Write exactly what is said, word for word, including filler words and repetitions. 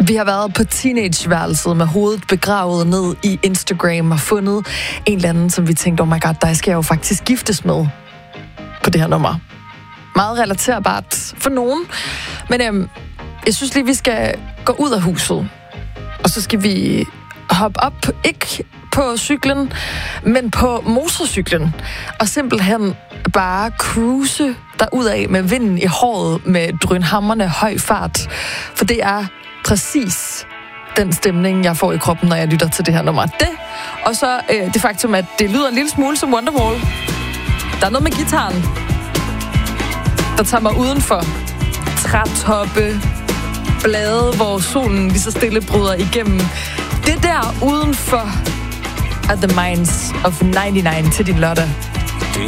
Vi har været på teenageværelset med hovedet begravet ned i Instagram og fundet en eller anden, som vi tænkte, oh my god, der skal jeg jo faktisk giftes med på det her nummer. Meget relaterbart for nogen. Men øhm, jeg synes lige, vi skal gå ud af huset. Og så skal vi hoppe op, ikke på cyklen, men på motorcyklen. Og simpelthen bare cruise derudad med vinden i håret med drønhamrende høj fart. For det er præcis den stemning, jeg får i kroppen, når jeg lytter til det her nummer. Det, og så øh, det faktum, at det lyder en lille smule som Wonderwall. Der er noget med gitaren, der tager mig udenfor. Trætoppe, blade, hvor solen lige så stille bryder igennem. Det der udenfor er The Minds of nioghalvfems til din lørdag.